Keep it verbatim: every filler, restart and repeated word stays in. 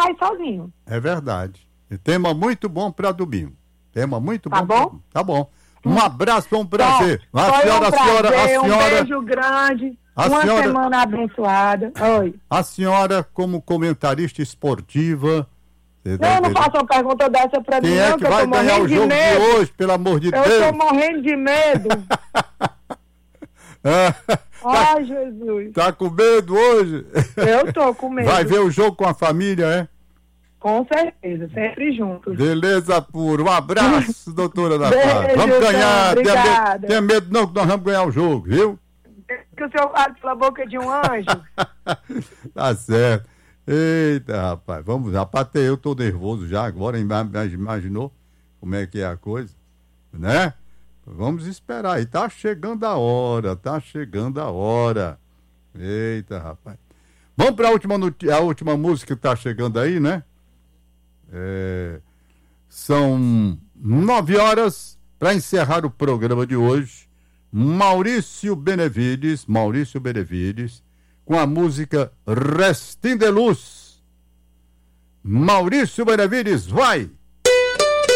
vai sozinho. É verdade. E tema muito bom para domingo. Tema muito tá bom. Bom? Pra... Tá bom. Um abraço, foi um prazer. Bom, a foi senhora, um prazer, a senhora, a senhora, um beijo grande, a uma senhora, semana abençoada. Oi. A senhora, como comentarista esportiva... Não, não faça uma pergunta dessa pra mim, Quem não, é que, que eu vai tô ganhar morrendo o de jogo medo. de hoje, pelo amor de eu Deus? Eu tô morrendo de medo. Ai, Jesus. Tá com medo hoje? Eu tô com medo. Vai ver o jogo com a família, é? Com certeza, sempre juntos. Beleza pura. Um abraço, doutora Ana Beijo, Flávia. Vamos ganhar. Então, tenha, medo, tenha medo não, que nós vamos ganhar o jogo, viu? Que o senhor fale pela boca de um anjo. Tá certo. Eita, rapaz. Vamos, rapaz, até eu tô nervoso já agora. Imaginou como é que é a coisa? Né? Vamos esperar aí. Tá chegando a hora, tá chegando a hora. Eita, rapaz. Vamos para a última, a última música que tá chegando aí, né? É, são nove horas para encerrar o programa de hoje. Maurício Benevides, Maurício Benevides, com a música Restim de Luz. Maurício Benevides, vai!